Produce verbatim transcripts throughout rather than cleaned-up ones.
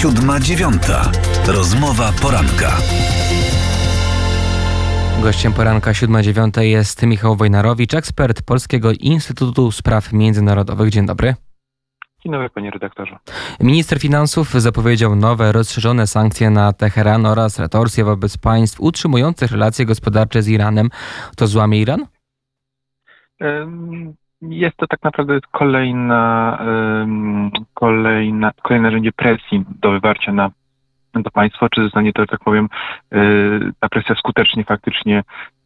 Siódma, dziewiąta. Rozmowa poranka. Gościem poranka siódma dziewiąta jest Michał Wojnarowicz, ekspert Polskiego Instytutu Spraw Międzynarodowych. Dzień dobry. Dzień dobry, panie redaktorze. Minister finansów zapowiedział nowe, rozszerzone sankcje na Teheran oraz retorsje wobec państw utrzymujących relacje gospodarcze z Iranem. To złamie Iran? Jest to tak naprawdę kolejna, kolejna, kolejne narzędzie presji do wywarcia na to państwo, czy zostanie to, tak powiem, ta presja skutecznie faktycznie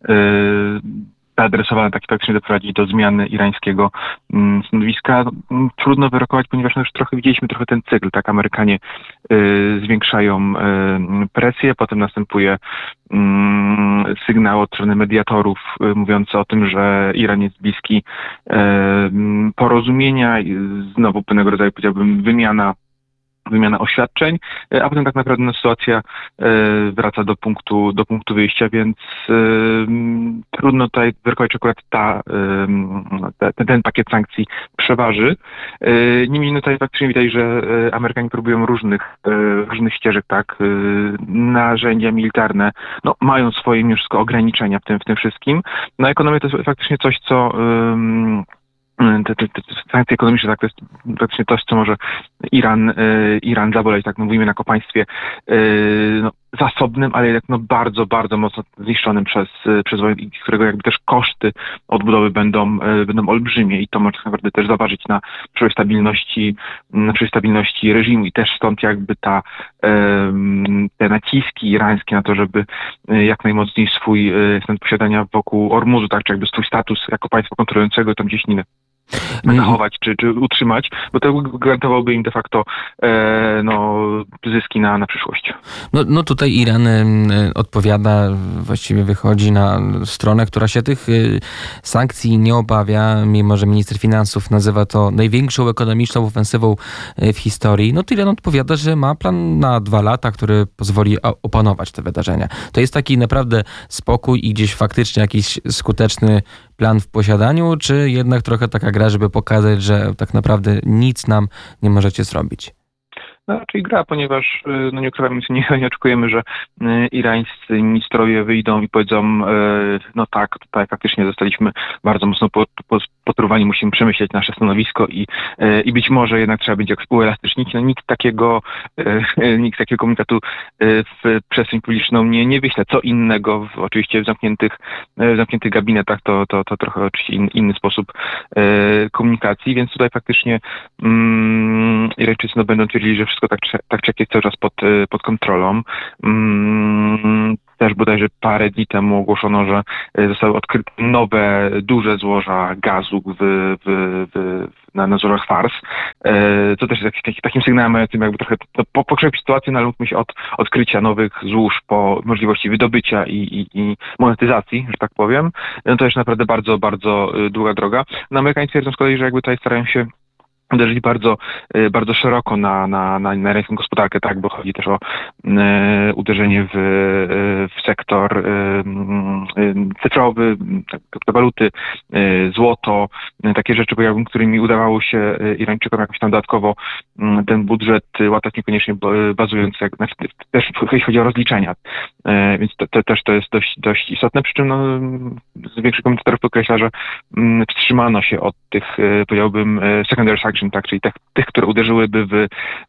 zaadresowana, tak faktycznie doprowadzi do zmiany irańskiego stanowiska. Trudno wyrokować, ponieważ no już trochę widzieliśmy trochę ten cykl, tak, Amerykanie y, zwiększają y, presję, potem następuje y, sygnał od strony mediatorów y, mówiący o tym, że Iran jest bliski y, porozumienia i znowu pewnego rodzaju, powiedziałbym, wymiana wymiana oświadczeń, a potem tak naprawdę no, sytuacja e, wraca do punktu, do punktu wyjścia, więc e, trudno tutaj wyrokować, czy akurat ta, e, ten, ten pakiet sankcji przeważy. E, niemniej no, tutaj faktycznie widać, że e, Amerykanie próbują różnych, e, różnych ścieżek, tak, e, narzędzia militarne, no, mają swoje mimo wszystko ograniczenia w tym, w tym wszystkim. No, ekonomia to jest faktycznie coś, co e, Te, te, te sankcje ekonomiczne, tak, to jest praktycznie coś, co może Iran, y, Iran zaboleć, tak, no, mówimy jako państwie y, no, zasobnym, ale jednak no, bardzo, bardzo mocno zniszczonym przez, y, przez wojnę, którego jakby też koszty odbudowy będą, y, będą olbrzymie i to może tak naprawdę też zaważyć na przyszłej stabilności, na przyszłej stabilności reżimu i też stąd jakby ta, y, te naciski irańskie na to, żeby y, jak najmocniej swój y, stan posiadania wokół Ormuzu, tak, czy jakby swój status jako państwa kontrolującego tam gdzieś nie zachować czy, czy utrzymać, bo to gwarantowałoby im de facto e, no, zyski na, na przyszłość. No, no tutaj Iran y, odpowiada, właściwie wychodzi na stronę, która się tych y, sankcji nie obawia, mimo że minister finansów nazywa to największą ekonomiczną ofensywą y, w historii. No to Iran odpowiada, że ma plan na dwa lata, który pozwoli opanować te wydarzenia. To jest taki naprawdę spokój i gdzieś faktycznie jakiś skuteczny plan w posiadaniu, czy jednak trochę taka gra, żeby pokazać, że tak naprawdę nic nam nie możecie zrobić? No, czyli gra, ponieważ no nie ukrywamy, nie, nie oczekujemy, że y, irańscy ministrowie wyjdą i powiedzą, y, no tak, tutaj faktycznie zostaliśmy bardzo mocno poturwani, musimy przemyśleć nasze stanowisko i, y, i być może jednak trzeba będzie uelastycznić. No, nikt takiego y, nikt takiego komunikatu y, w przestrzeń publiczną nie, nie wyśle. Co innego, w, oczywiście w zamkniętych, w zamkniętych gabinetach, to, to, to trochę oczywiście in, inny sposób y, komunikacji, więc tutaj faktycznie y, Irańczycy no, będą twierdzili, że wszystko tak, tak czy jak jest cały czas pod, pod kontrolą. Mm, też bodajże parę dni temu ogłoszono, że zostały odkryte nowe, duże złoża gazu w, w, w, na, na złożach Fars. Co też jest taki, takim sygnałem mającym jakby trochę po, pokrzepić sytuację, no ale mówmy się od odkrycia nowych złóż po możliwości wydobycia i, i, i monetyzacji, że tak powiem. No to jest naprawdę bardzo, bardzo długa droga. No Amerykanie twierdzą z kolei, że jakby tutaj starają się uderzyć bardzo, bardzo szeroko na, na, na, na irańską gospodarkę, tak, bo chodzi też o e, uderzenie w, w sektor e, e, cyfrowy, tak, kryptowaluty, e, złoto, e, takie rzeczy, którymi udawało się Irańczykom jakoś tam dodatkowo m, ten budżet łatać, niekoniecznie bazując, jak, znaczy, też jeśli chodzi o rozliczenia, e, więc to, to, też to jest dość, dość istotne, przy czym no, większość komentatorów podkreśla, że m, wstrzymano się od tych, e, powiedziałbym, secondary sanctions, tak, czyli tych, tych, które uderzyłyby w,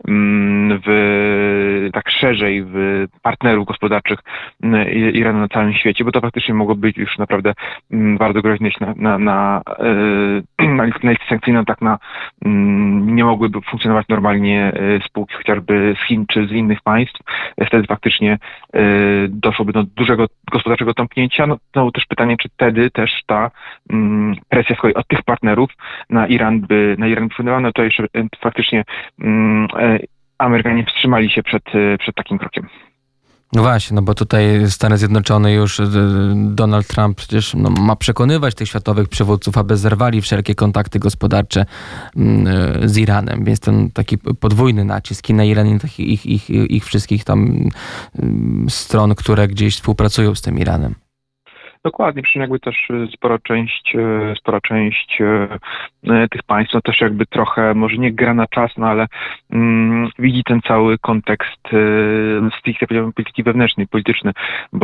w tak szerzej w partnerów gospodarczych Iranu na całym świecie, bo to faktycznie mogło być już naprawdę bardzo groźne na, na, na, na listę sankcyjną, tak na nie mogłyby funkcjonować normalnie spółki chociażby z Chin czy z innych państw. Wtedy faktycznie doszłoby do dużego gospodarczego tąpnięcia. No, znowu też pytanie, czy wtedy też ta presja z kolei od tych partnerów na Iran by, na Iran by wpłynęła. No to jeszcze faktycznie um, Amerykanie wstrzymali się przed, przed takim krokiem. No właśnie, no bo tutaj Stany Zjednoczone już, Donald Trump przecież no, ma przekonywać tych światowych przywódców, aby zerwali wszelkie kontakty gospodarcze z Iranem, więc ten taki podwójny nacisk i na Iran i na ich, ich, ich wszystkich tam stron, które gdzieś współpracują z tym Iranem. Dokładnie, przy czym jakby też y, spora część, y, spora część y, y, tych państw, no też jakby trochę, może nie gra na czas, no ale mm, widzi ten cały kontekst y, stricte powiedziałbym polityki wewnętrznej, polityczny,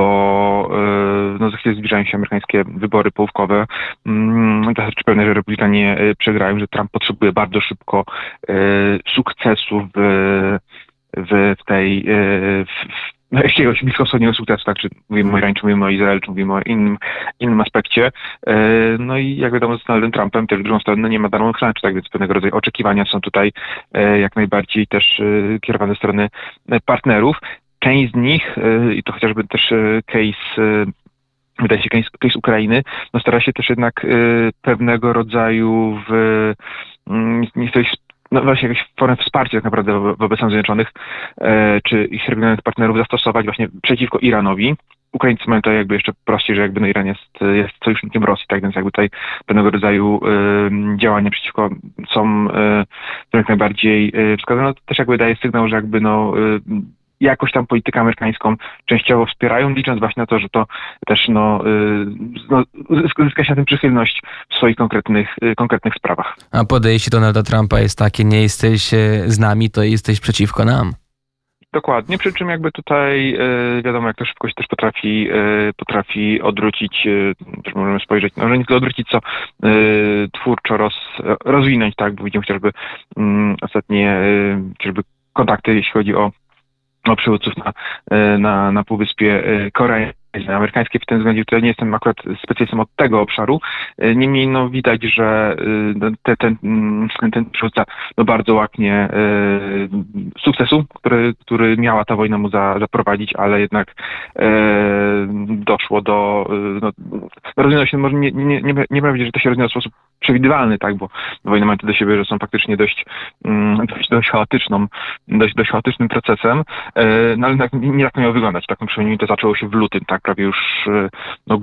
bo y, no za chwilę zbliżają się amerykańskie wybory połówkowe. Mm, to znaczy pewne, że Republikanie y, przegrają, że Trump potrzebuje bardzo szybko y, sukcesu w, w tej y, w, no, jakiegoś bliskowschodniego sukcesu, tak, czy mówimy o Iranie, czy mówimy o Izraelu, czy mówimy o innym, innym aspekcie. No i jak wiadomo, z Donaldem Trumpem też w drugą stronę nie ma darmowych lunch, tak, więc pewnego rodzaju oczekiwania są tutaj jak najbardziej też kierowane ze strony partnerów. Część z nich, i to chociażby też case, wydaje się case, case Ukrainy, no stara się też jednak pewnego rodzaju w, nie chcę no właśnie jakąś formę wsparcia tak naprawdę wo- wobec Stanów Zjednoczonych e, czy ich regionalnych partnerów zastosować właśnie przeciwko Iranowi. Ukraińcy mają to jakby jeszcze prościej, że jakby no Iran jest, jest sojusznikiem Rosji, tak więc jakby tutaj pewnego rodzaju e, działania przeciwko są e, jak najbardziej e, wskazane. No, to też jakby daje sygnał, że jakby no e, jakoś tam politykę amerykańską częściowo wspierają, licząc właśnie na to, że to też no, y, no zyska się na tym przychylność w swoich konkretnych, y, konkretnych sprawach. A podejście Donalda Trumpa jest takie: nie jesteś z nami, to jesteś przeciwko nam. Dokładnie, przy czym jakby tutaj y, wiadomo, jak to szybko się też potrafi, y, potrafi odwrócić, y, też możemy spojrzeć, no, że nie tyle odwrócić, co y, twórczo roz, rozwinąć, tak, bo widzimy chociażby y, ostatnie y, chociażby kontakty, jeśli chodzi o o przywódców na, na, na Półwyspie Korei amerykańskiej. W tym względzie tutaj nie jestem akurat specjalistą od tego obszaru. Niemniej no, widać, że te, ten, ten przywódca no, bardzo łaknie e, sukcesu, który, który miała ta wojna mu za, zaprowadzić, ale jednak e, doszło do no, rozwiązał się, może nie, nie, nie, nie powiedzieć, że to się rozwiązał w sposób przewidywalny, tak, bo wojny mają to do siebie, że są faktycznie dość, dość, dość chaotyczną, dość, dość chaotycznym procesem, no ale tak, nie tak to miało wyglądać. Tak, przynajmniej to zaczęło się w lutym, tak, prawie już no,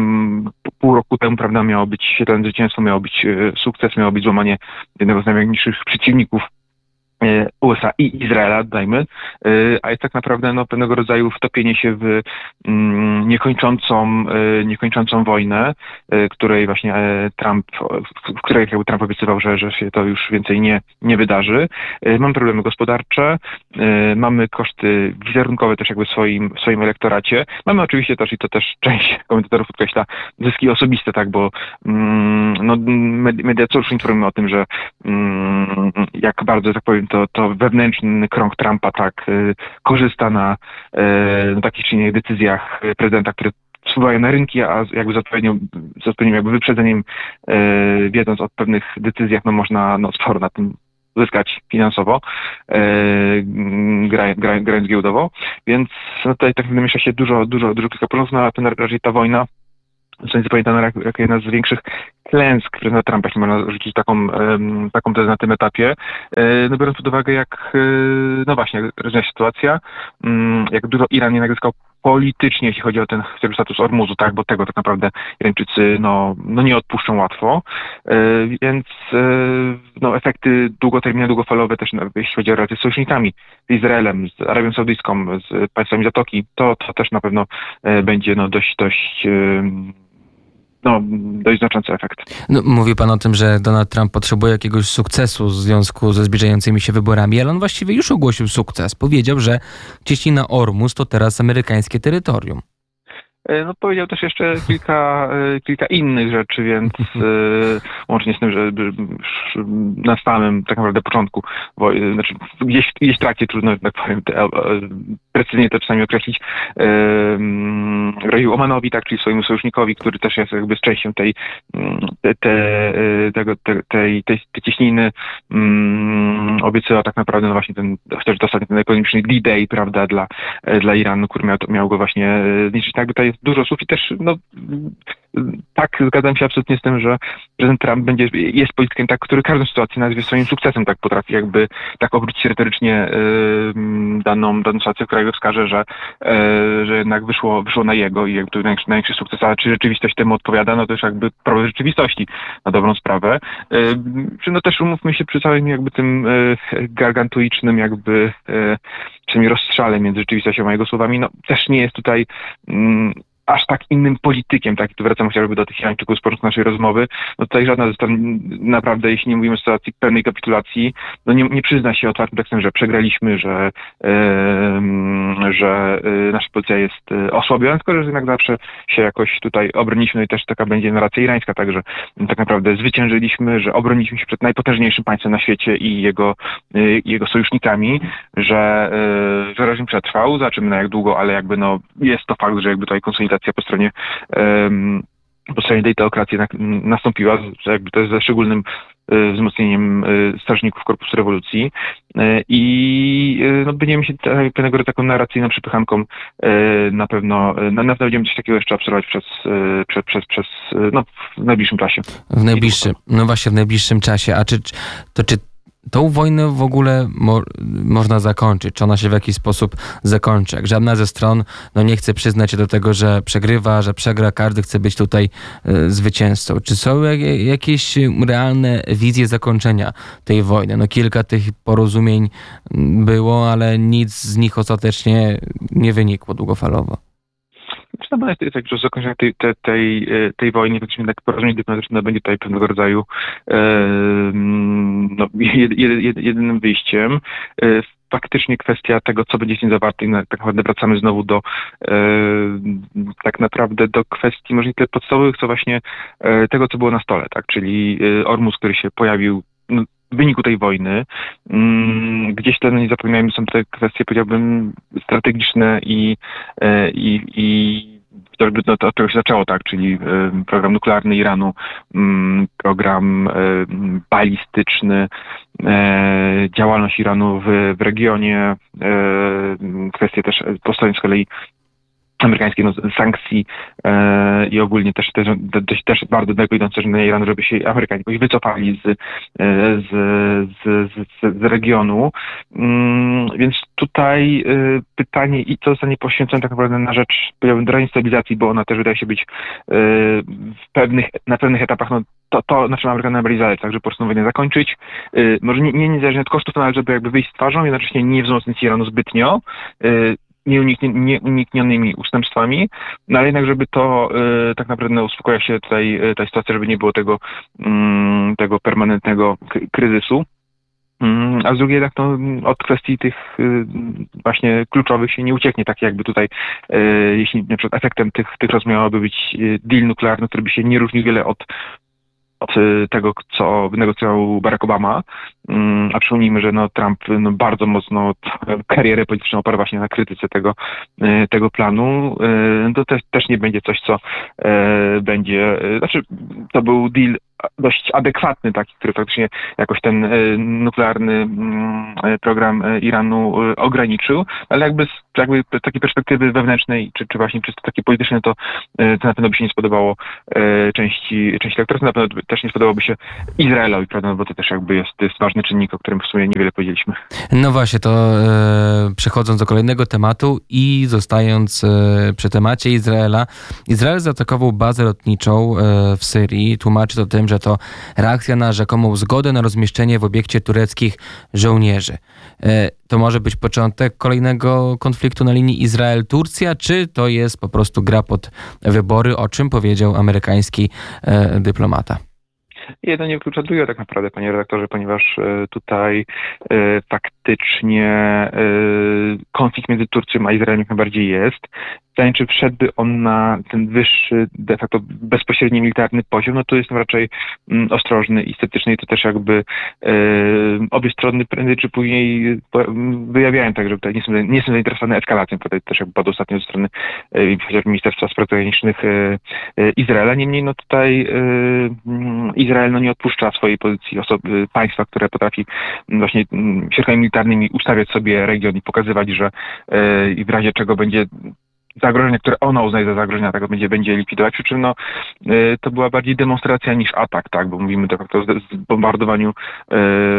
pół roku temu, prawda, miało być świetlne zwycięstwo, miało być sukces, miało być złamanie jednego z największych przeciwników U S A i Izraela, dajmy, a jest tak naprawdę no, pewnego rodzaju wtopienie się w mm, niekończącą, niekończącą wojnę, której właśnie Trump, w której jakby Trump obiecywał, że, że się to już więcej nie, nie wydarzy. Mamy problemy gospodarcze, mamy koszty wizerunkowe też jakby w swoim, w swoim elektoracie. Mamy oczywiście też, i to też część komentatorów podkreśla, zyski osobiste, tak, bo mm, no, media co już informują o tym, że mm, jak bardzo, tak powiem, to, to wewnętrzny krąg Trumpa tak y, korzysta na y, takich czy innych decyzjach prezydenta, które wpływają na rynki, a jakby z odpowiednim, z odpowiednim jakby wyprzedzeniem, y, wiedząc o pewnych decyzjach, no można no, sporo na tym zyskać finansowo, y, grając, gra, grając giełdowo, więc no, tutaj tak naprawdę miesza się dużo, dużo, dużo kilka porządków, no, ale raczej ta wojna jest zapamiętana jak, jak jedna z większych klęsk prezydenta Trumpa, jeśli można rzucić taką, um, taką tezę na tym etapie, e, no biorąc pod uwagę, jak, e, no właśnie, jak rozwija się sytuacja, um, jak dużo Iran nie nazyskał politycznie, jeśli chodzi o ten chociażby status Ormuzu, tak, bo tego tak naprawdę Irańczycy no, no nie odpuszczą łatwo, e, więc e, no, efekty długoterminowe, długofalowe też, no, jeśli chodzi o relacje z sojusznikami, z Izraelem, z Arabią Saudyjską, z państwami Zatoki, to, to też na pewno e, będzie no, dość, dość e, no, dość znaczący efekt. No, mówi pan o tym, że Donald Trump potrzebuje jakiegoś sukcesu w związku ze zbliżającymi się wyborami, ale on właściwie już ogłosił sukces. Powiedział, że cieśnina Ormus to teraz amerykańskie terytorium. No powiedział też jeszcze kilka, kilka innych rzeczy, więc łącznie z tym, że na samym tak naprawdę początku, bo, znaczy gdzieś, gdzieś w trakcie, trudno tak powiem, te, precyzyjnie to czasami określić, groził Omanowi, tak, czyli swojemu sojusznikowi, który też jest jakby z częścią tej, te, te, tego, te, tej, tej, tej cieśniny, obiecywał tak naprawdę no właśnie ten, chociaż to ostatnio ten ekonomiczny D-Day, prawda, dla, dla Iranu, który miał, miał go właśnie zniszczyć. Tak, tutaj jest dużo słów i też, no, tak, zgadzam się absolutnie z tym, że prezydent Trump będzie, jest politykiem, tak, który każdą sytuację nazwie swoim sukcesem, tak potrafi jakby tak obrócić retorycznie y, daną, daną sytuację, która go wskaże, że, y, że jednak wyszło, wyszło na jego i jakby to największy, największy sukces, ale czy rzeczywistość temu odpowiada, no to już jakby problem rzeczywistości na dobrą sprawę. Y, no też umówmy się przy całym jakby tym y, gargantuicznym jakby y, czasami rozstrzale między rzeczywistością a jego słowami, no też nie jest tutaj mm, aż tak innym politykiem, tak, i tu wracam chociażby do tych Irańczyków z początku naszej rozmowy, no tutaj żadna ze stron naprawdę, jeśli nie mówimy o sytuacji pełnej kapitulacji, no nie, nie przyzna się otwartym tekstem, że przegraliśmy, że, yy, że yy, nasza pozycja jest yy, osłabiona, tylko że jednak zawsze się jakoś tutaj obroniliśmy, no i też taka będzie narracja irańska, także tak naprawdę zwyciężyliśmy, że obroniliśmy się przed najpotężniejszym państwem na świecie i jego, yy, jego sojusznikami, że, yy, że reżim przetrwał, zobaczymy na jak długo, ale jakby no jest to fakt, że jakby tutaj konsolidacja po stronie um, po stronie tej teokracji nastąpiła, że jakby to jest ze szczególnym y, wzmocnieniem y, strażników Korpusu Rewolucji y, i y, no, będziemy się tutaj pewnego rodzaju taką narracyjną przypychanką y, na pewno y, na, na pewno będziemy coś takiego jeszcze obserwować przez, y, przez, przez, przez y, no, w najbliższym czasie. W najbliższym, no właśnie w najbliższym czasie. A czy to czy tą wojnę w ogóle mo- można zakończyć? Czy ona się w jakiś sposób zakończy? Jak żadna ze stron no nie chce przyznać się do tego, że przegrywa, że przegra, każdy chce być tutaj y, zwycięzcą. Czy są jak, jakieś realne wizje zakończenia tej wojny? No kilka tych porozumień było, ale nic z nich ostatecznie nie wynikło długofalowo. No, jest, jest tak, że zakończenie tej, tej, tej, tej wojny, faktycznie tak porozumienie dyplomatyczne będzie tutaj pewnego rodzaju e, no, jed, jed, jedynym wyjściem. E, faktycznie kwestia tego, co będzie w tym zawarte, i tak naprawdę wracamy znowu do e, tak naprawdę do kwestii może nie tyle podstawowych, co właśnie e, tego, co było na stole, tak? Czyli e, Ormus, który się pojawił no, w wyniku tej wojny. Mm, gdzieś te, no nie zapominajmy, są te kwestie, powiedziałbym, strategiczne i, e, i, i chociażby no, to od czego się zaczęło, tak, czyli y, program nuklearny Iranu, y, program y, balistyczny, y, działalność Iranu w, w regionie, y, kwestie też po stronie z kolei amerykańskiej no, sankcji e, i ogólnie też, też, też, też bardzo daleko idące na Iran, żeby się Amerykanie jakoś wycofali z, z, z, z, z regionu. Mm, więc tutaj y, pytanie, i co zostanie poświęcone tak naprawdę na rzecz, powiedziałbym, do stabilizacji, bo ona też wydaje się być y, w pewnych, na pewnych etapach no, to, to na czym Amerykanie bardziej zależy, tak, żeby po prostu wojnę zakończyć. Y, może nie, nie niezależnie od kosztów, ale żeby jakby wyjść z twarzą, jednocześnie nie wzmocnić Iranu zbytnio. Y, nieuniknionymi ustępstwami, no ale jednak, żeby to y, tak naprawdę no, uspokoiła się tutaj y, ta sytuacja, żeby nie było tego, y, tego permanentnego k- kryzysu. Y, a z drugiej jednak no, od kwestii tych y, właśnie kluczowych się nie ucieknie, tak jakby tutaj, y, jeśli na przykład efektem tych, tych rozmów miałoby być y, deal nuklearny, który by się nie różnił wiele od od tego, co wynegocjował Barack Obama, a przypomnijmy, że no Trump no bardzo mocno karierę polityczną oparł właśnie na krytyce tego, tego planu, to też, też nie będzie coś, co będzie, znaczy to był deal dość adekwatny, taki, który faktycznie jakoś ten nuklearny program Iranu ograniczył, ale jakby z jakby takiej perspektywy wewnętrznej, czy, czy właśnie czysto takiej politycznej, to, to na pewno by się nie spodobało części, części elektoratu, na pewno też nie spodobałoby się Izraelowi, prawda, bo to też jakby jest, to jest ważny czynnik, o którym w sumie niewiele powiedzieliśmy. No właśnie, to e, przechodząc do kolejnego tematu i zostając e, przy temacie Izraela. Izrael zaatakował bazę lotniczą e, w Syrii, tłumaczy to tym, że to reakcja na rzekomą zgodę na rozmieszczenie w obiekcie tureckich żołnierzy. E, to może być początek kolejnego konfliktu na linii Izrael-Turcja, czy to jest po prostu gra pod wybory, o czym powiedział amerykański e, dyplomata? Jedno nie wyklucza drugiego tak naprawdę, panie redaktorze, ponieważ y, tutaj y, faktycznie y, konflikt między Turcją a Izraelem jak najbardziej jest. Pytanie, czy wszedłby on na ten wyższy, de facto bezpośredni militarny poziom, no to jestem raczej mm, ostrożny i sceptyczny i to też jakby y, obie strony prędzej czy później wyjawiają tak, że tutaj nie są, nie są zainteresowane eskalacją, tutaj też jakby padło ostatnio ze strony y, chociażby Ministerstwa Spraw Zagranicznych y, y, Izraela. Niemniej no tutaj y, Izrael no nie odpuszcza swojej pozycji osoby, państwa, które potrafi właśnie środkami militarnymi ustawiać sobie region i pokazywać, że y, i w razie czego będzie zagrożenia, które ona uznaje za zagrożenia, tego będzie, będzie likwidować. Przy czym no, y, to była bardziej demonstracja niż atak, tak, bo mówimy de facto o bombardowaniu y,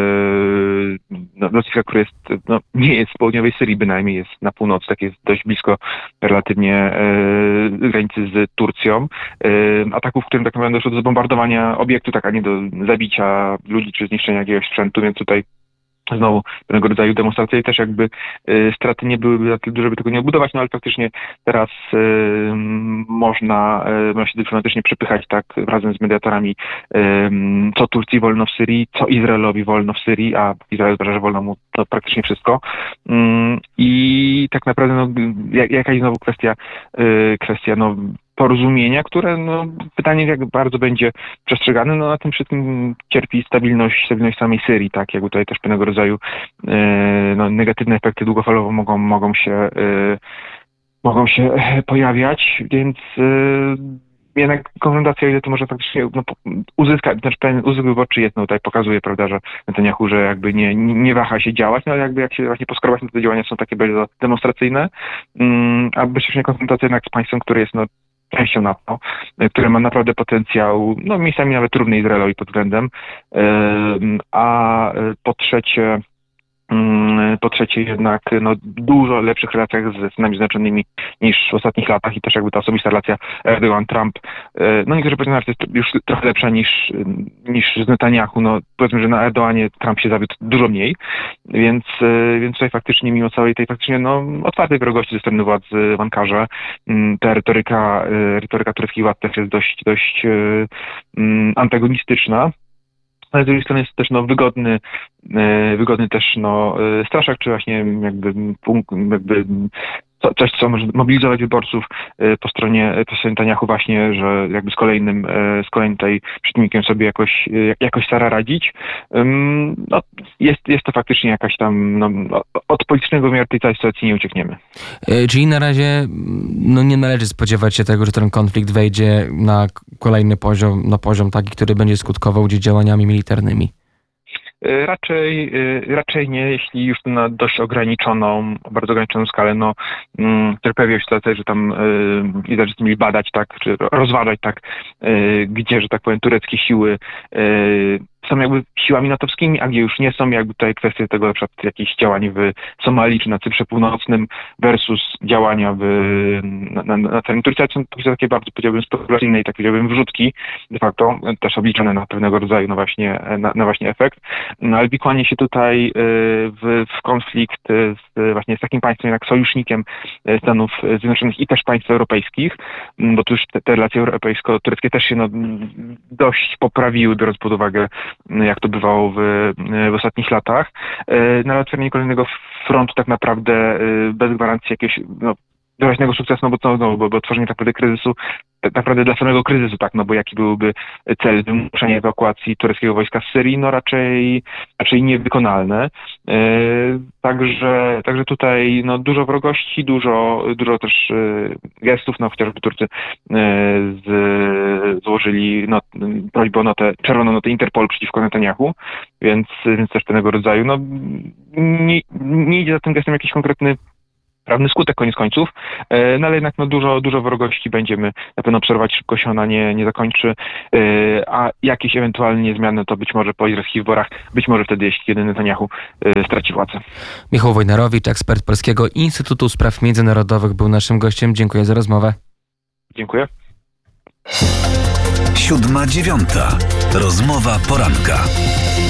no, lotniska, które jest, no, nie jest w południowej Syrii bynajmniej, jest na północy, tak jest dość blisko relatywnie y, granicy z Turcją. Y, ataków, w którym tak naprawdę doszło do zbombardowania obiektu, tak, a nie do zabicia ludzi czy zniszczenia jakiegoś sprzętu, więc tutaj znowu pewnego rodzaju demonstracja i też jakby y, straty nie byłyby na tyle duże, żeby tego nie odbudować, no ale faktycznie teraz y, można, y, można się dyplomatycznie przepychać tak razem z mediatorami, y, co Turcji wolno w Syrii, co Izraelowi wolno w Syrii, a Izrael uważa, że wolno mu to praktycznie wszystko. Y, I tak naprawdę no, jak, jakaś znowu kwestia, y, kwestia no, porozumienia, które no, pytanie jak bardzo będzie przestrzegane, no na tym wszystkim cierpi stabilność, stabilność samej Syrii, tak, jakby tutaj też pewnego rodzaju e, no, negatywne efekty długofalowo mogą, mogą się e, mogą się pojawiać, więc e, jednak konfrontacja, ile to może faktycznie no, uzyskać, znaczy pewien uzysk wyborczy jest, no tutaj pokazuje, prawda, że Netanyahu, że jakby nie, nie waha się działać, no ale jakby jak się właśnie poskrobać, no to te działania są takie bardzo demonstracyjne, um, a bezpośrednia konfrontacja jednak z państwem, które jest no częścią NATO, które ma naprawdę potencjał, no miejscami nawet równy Izraelowi pod względem, a po trzecie po trzecie jednak no, dużo lepszych relacjach ze Stanami Zjednoczonymi niż w ostatnich latach i też jakby ta osobista relacja Erdogan-Trump, no niektórzy powiedzą, że jest już trochę lepsza niż, niż z Netanyahu, no powiedzmy, że na Erdoganie Trump się zawiódł dużo mniej, więc, więc tutaj faktycznie mimo całej tej faktycznie no, otwartej wrogości ze strony władz w Ankarze, ta retoryka, retoryka tureckich władz też jest dość, dość um, antagonistyczna. Ale z drugiej strony jest też no, wygodny, e, wygodny też no, e, straszak, czy właśnie jakby, punkt, jakby co, coś, co może mobilizować wyborców e, po stronie, po stronie Netanyahu właśnie, że jakby z kolejnym, e, z kolejnym tej przeciwnikiem sobie jakoś, e, jakoś stara radzić. Ym, no, jest, jest to faktycznie jakaś tam, no, od politycznego wymiaru tej całej sytuacji nie uciekniemy. E, czyli na razie no, nie należy spodziewać się tego, że ten konflikt wejdzie na kolejny poziom, na poziom taki, który będzie skutkował gdzieś działaniami militarnymi? Raczej, raczej nie, jeśli już na dość ograniczoną, bardzo ograniczoną skalę, no, też pojawiła się sytuacja, że tam Izraelczycy mieli badać, tak, czy rozważać, tak, gdzie, że tak powiem, tureckie siły są jakby siłami natowskimi, a gdzie już nie są, jakby tutaj kwestia tego na przykład jakichś działań w Somalii czy na Cyprze Północnym versus działania w, na, na, na terenie Turcji. Są to takie bardzo, powiedziałbym, spekulacyjne i tak powiedziałbym wrzutki, de facto, też obliczone na pewnego rodzaju, no właśnie, na, na właśnie efekt. No ale wikłanie się tutaj w, w konflikt z, właśnie z takim państwem jak sojusznikiem Stanów Zjednoczonych i też państw europejskich, bo tu już te, te relacje europejsko-tureckie też się no, dość poprawiły, biorąc pod uwagę, jak to bywało w, w ostatnich latach. Na otwieranie kolejnego frontu tak naprawdę bez gwarancji jakiegoś no, wyraźnego sukcesu, no bo, to, no, bo, bo tworzenie tak naprawdę kryzysu, tak naprawdę dla samego kryzysu, tak, no bo jaki byłby cel wymuszenia ewakuacji tureckiego wojska z Syrii, no raczej, raczej niewykonalne. Yy, także, także tutaj no, dużo wrogości, dużo, dużo też yy, gestów, no chociażby Turcy yy, z, złożyli no, prośbę o notę, czerwoną notę Interpolu przeciwko Netanyahu, więc, więc też pewnego rodzaju, no nie, nie idzie za tym gestem jakiś konkretny prawny skutek koniec końców, no ale jednak no, dużo, dużo wrogości będziemy na pewno obserwować, szybko się ona nie, nie zakończy, a jakieś ewentualnie zmiany to być może po izraelskich wyborach, być może wtedy, jeśli kiedy Netanyahu straci władzę. Michał Wojnarowicz, ekspert Polskiego Instytutu Spraw Międzynarodowych, był naszym gościem. Dziękuję za rozmowę. Dziękuję. Siódma dziewiąta. Rozmowa poranka.